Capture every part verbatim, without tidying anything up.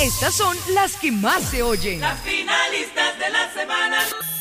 Estas son las que más se oyen. Las finalistas de la semana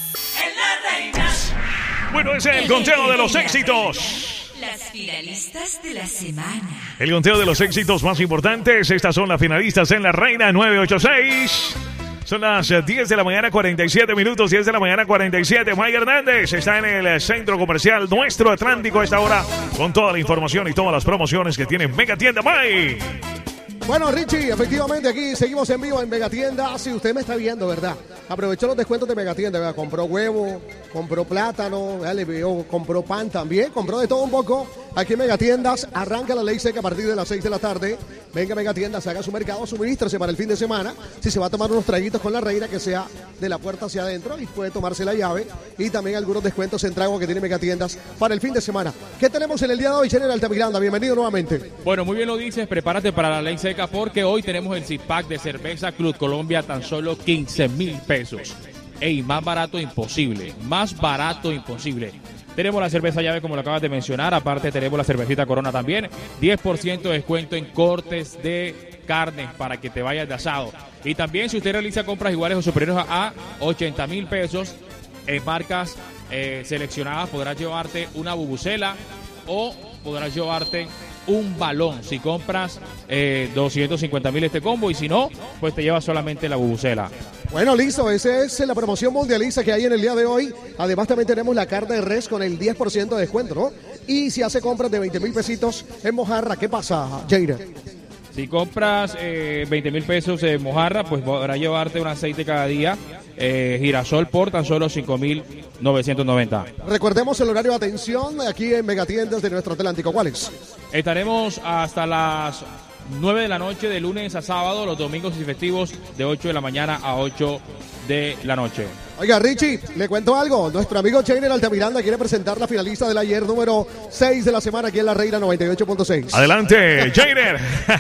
en La Reina. Bueno, ese es el conteo de los éxitos. Las finalistas de la semana. El conteo de los éxitos más importantes. Estas son las finalistas en La Reina nueve ocho seis. Son las diez de la mañana, cuarenta y siete minutos, diez de la mañana, cuarenta y siete. May Hernández está en el centro comercial Nuestro Atlántico a esta hora con toda la información y todas las promociones que tiene Mega Tienda May. Bueno, Richie, efectivamente aquí seguimos en vivo en Megatienda. Si usted me está viendo, ¿verdad? Aprovechó los descuentos de Megatienda, ¿verdad? Compró huevo, compró plátano, ¿verdad? Le veo, compró pan también, compró de todo un poco. Aquí en Megatiendas arranca la ley seca a partir de las seis de la tarde. Venga a Megatiendas, haga su mercado, suministrase para el fin de semana. Si se va a tomar unos traguitos con la reina, que sea de la puerta hacia adentro y puede tomarse la llave. Y también algunos descuentos en trago que tiene Megatiendas para el fin de semana. ¿Qué tenemos en el día de hoy, General Altamiranda? Bienvenido nuevamente. Bueno, muy bien lo dices, prepárate para la ley seca porque hoy tenemos el six-pack de cerveza Club Colombia tan solo quince mil pesos. Ey, más barato imposible, más barato imposible. Tenemos la cerveza llave como lo acabas de mencionar, aparte tenemos la cervecita Corona también, diez por ciento de descuento en cortes de carne para que te vayas de asado. Y también si usted realiza compras iguales o superiores a ochenta mil pesos en marcas eh, seleccionadas, podrás llevarte una bubucela o podrás llevarte un balón si compras eh, doscientos cincuenta mil este combo, y si no, pues te llevas solamente la bubucela. Bueno, listo, esa es la promoción mundializa que hay en el día de hoy. Además también tenemos la carne de res con el diez por ciento de descuento, ¿no? Y si hace compras de veinte mil pesitos en mojarra, ¿qué pasa, Jair? Si compras eh, veinte mil pesos en mojarra, pues podrás llevarte un aceite cada día, eh, girasol por tan solo cinco mil novecientos noventa. Recordemos el horario de atención aquí en Megatiendas de Nuestro Atlántico. ¿Cuál es? Estaremos hasta las nueve de la noche de lunes a sábado, los domingos y festivos de ocho de la mañana a ocho de la noche. Oiga, Richie, le cuento algo. Nuestro amigo Cheiner Altamiranda quiere presentar la finalista del ayer número seis de la semana aquí en La Reina noventa y ocho punto seis. Adelante, Cheiner.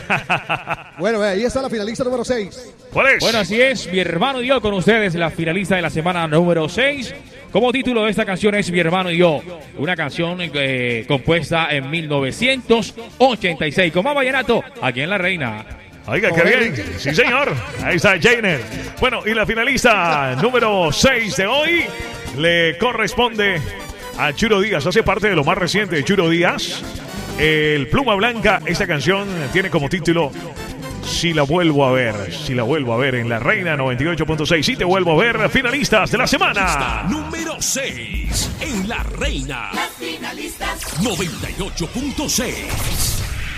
Bueno, ahí está la finalista número seis. ¿Cuál es? Bueno, así es, mi hermano y yo con ustedes, la finalista de la semana número seis. Como título de esta canción es Mi hermano y yo, una canción eh, compuesta en mil novecientos ochenta y seis con más vallenato aquí en La Reina. Oiga, qué bien. Sí, señor. Ahí está Jainer. Bueno, y la finalista número seis de hoy le corresponde a Churo Díaz. Hace parte de lo más reciente de Churo Díaz. El Pluma Blanca. Esta canción tiene como título Si la vuelvo a ver. Si la vuelvo a ver en La Reina noventa y ocho punto seis. Si te vuelvo a ver, finalistas de la semana. Número seis en La Reina. Las finalistas noventa y ocho punto seis.